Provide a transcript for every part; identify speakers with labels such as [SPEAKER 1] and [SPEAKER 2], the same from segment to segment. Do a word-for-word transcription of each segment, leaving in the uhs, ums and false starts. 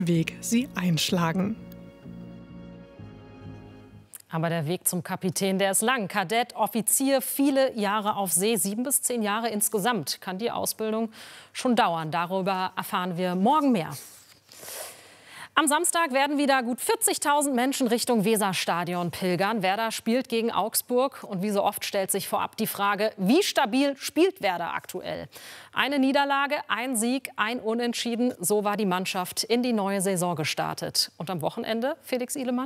[SPEAKER 1] Weg sie einschlagen.
[SPEAKER 2] Aber der Weg zum Kapitän, der ist lang. Kadett, Offizier, viele Jahre auf See, sieben bis zehn Jahre insgesamt kann die Ausbildung schon dauern. Darüber erfahren wir morgen mehr. Am Samstag werden wieder gut vierzigtausend Menschen Richtung Weserstadion pilgern. Werder spielt gegen Augsburg. Und wie so oft stellt sich vorab die Frage, wie stabil spielt Werder aktuell? Eine Niederlage, ein Sieg, ein Unentschieden. So war die Mannschaft in die neue Saison gestartet. Und am Wochenende, Felix Ihlemann?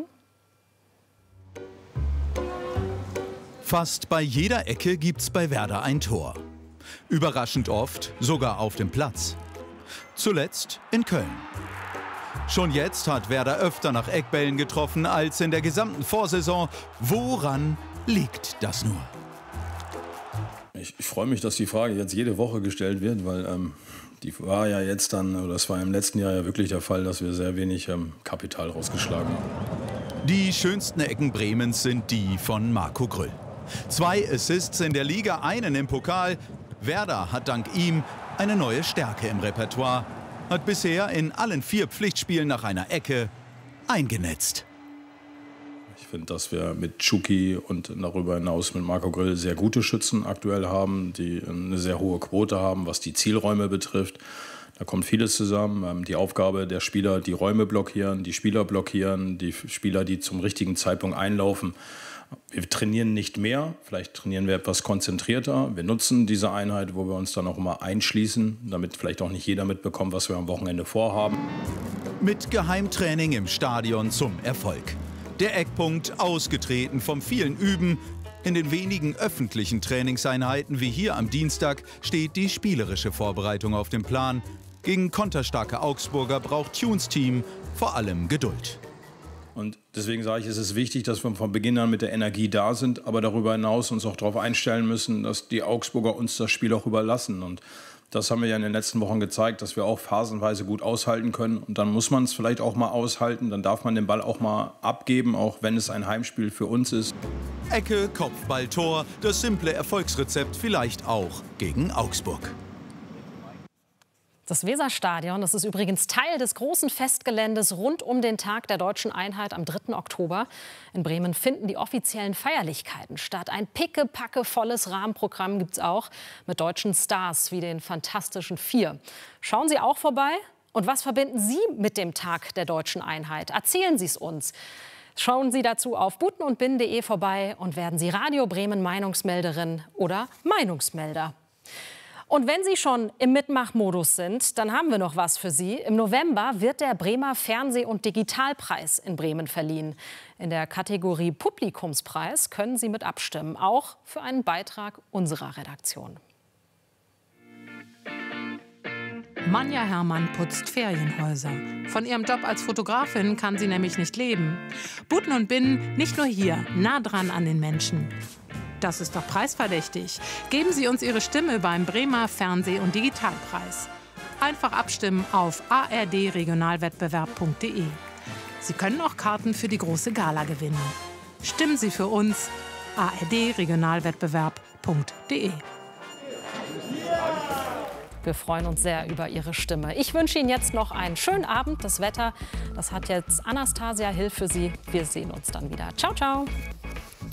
[SPEAKER 3] Fast bei jeder Ecke gibt's bei Werder ein Tor. Überraschend oft sogar auf dem Platz. Zuletzt in Köln. Schon jetzt hat Werder öfter nach Eckbällen getroffen als in der gesamten Vorsaison. Woran liegt das nur?
[SPEAKER 4] Ich, ich freue mich, dass die Frage jetzt jede Woche gestellt wird, weil ähm, die war ja jetzt dann, oder das war im letzten Jahr ja wirklich der Fall, dass wir sehr wenig ähm, Kapital rausgeschlagen haben.
[SPEAKER 3] Die schönsten Ecken Bremens sind die von Marco Grüll. Zwei Assists in der Liga, einen im Pokal. Werder hat dank ihm eine neue Stärke im Repertoire. Hat bisher in allen vier Pflichtspielen nach einer Ecke eingenetzt.
[SPEAKER 4] Ich finde, dass wir mit Tschuki und darüber hinaus mit Marco Grüll sehr gute Schützen aktuell haben, die eine sehr hohe Quote haben, was die Zielräume betrifft. Da kommt vieles zusammen. Die Aufgabe der Spieler, die Räume blockieren, die Spieler blockieren, die Spieler, die zum richtigen Zeitpunkt einlaufen. Wir trainieren nicht mehr, vielleicht trainieren wir etwas konzentrierter. Wir nutzen diese Einheit, wo wir uns dann auch immer einschließen, damit vielleicht auch nicht jeder mitbekommt, was wir am Wochenende vorhaben.
[SPEAKER 3] Mit Geheimtraining im Stadion zum Erfolg. Der Eckpunkt ausgetreten vom vielen Üben. In den wenigen öffentlichen Trainingseinheiten wie hier am Dienstag steht die spielerische Vorbereitung auf dem Plan. Gegen konterstarke Augsburger braucht Tunes Team vor allem Geduld.
[SPEAKER 4] Und deswegen sage ich, es ist wichtig, dass wir von Beginn an mit der Energie da sind, aber darüber hinaus uns auch darauf einstellen müssen, dass die Augsburger uns das Spiel auch überlassen. Und das haben wir ja in den letzten Wochen gezeigt, dass wir auch phasenweise gut aushalten können. Und dann muss man es vielleicht auch mal aushalten, dann darf man den Ball auch mal abgeben, auch wenn es ein Heimspiel für uns ist.
[SPEAKER 3] Ecke, Kopfball, Tor, das simple Erfolgsrezept vielleicht auch gegen Augsburg.
[SPEAKER 2] Das Weserstadion, das ist übrigens Teil des großen Festgeländes rund um den Tag der Deutschen Einheit am dritten Oktober. In Bremen finden die offiziellen Feierlichkeiten statt. Ein pickepackevolles Rahmenprogramm gibt es auch mit deutschen Stars wie den Fantastischen Vier. Schauen Sie auch vorbei. Und was verbinden Sie mit dem Tag der Deutschen Einheit? Erzählen Sie es uns. Schauen Sie dazu auf buten und bin punkt de vorbei und werden Sie Radio Bremen Meinungsmelderin oder Meinungsmelder. Und wenn Sie schon im Mitmachmodus sind, dann haben wir noch was für Sie. Im November wird der Bremer Fernseh- und Digitalpreis in Bremen verliehen. In der Kategorie Publikumspreis können Sie mit abstimmen, auch für einen Beitrag unserer Redaktion.
[SPEAKER 5] Manja Herrmann putzt Ferienhäuser. Von ihrem Job als Fotografin kann sie nämlich nicht leben. Buten und Bin nicht nur hier, nah dran an den Menschen. Das ist doch preisverdächtig. Geben Sie uns Ihre Stimme beim Bremer Fernseh- und Digitalpreis. Einfach abstimmen auf a r d regionalwettbewerb punkt de. Sie können auch Karten für die große Gala gewinnen. Stimmen Sie für uns, a r d regionalwettbewerb punkt de.
[SPEAKER 2] Wir freuen uns sehr über Ihre Stimme. Ich wünsche Ihnen jetzt noch einen schönen Abend. Das Wetter, das hat jetzt Anastasia Hill für Sie. Wir sehen uns dann wieder. Ciao, ciao.